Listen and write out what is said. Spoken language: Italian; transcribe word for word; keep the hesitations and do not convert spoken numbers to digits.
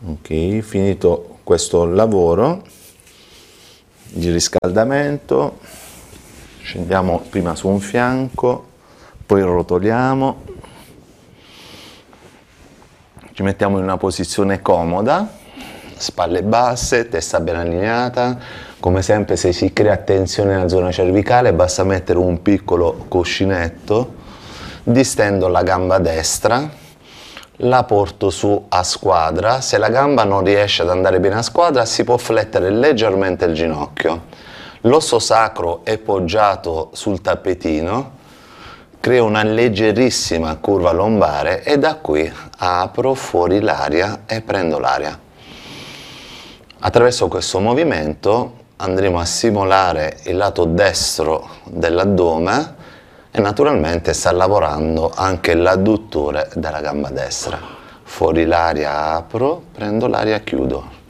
Ok, finito questo lavoro di riscaldamento, scendiamo prima su un fianco, poi rotoliamo, ci mettiamo in una posizione comoda, spalle basse, testa ben allineata. Come sempre, se si crea tensione nella zona cervicale basta mettere un piccolo cuscinetto, distendo la gamba destra, la porto su a squadra. Se la gamba non riesce ad andare bene a squadra si può flettere leggermente il ginocchio. L'osso sacro è poggiato sul tappetino, creo una leggerissima curva lombare e da qui apro fuori l'aria e prendo l'aria. Attraverso questo movimento andremo a simulare il lato destro dell'addome e naturalmente sta lavorando anche l'adduttore della gamba destra. Fuori l'aria apro, prendo l'aria, chiudo.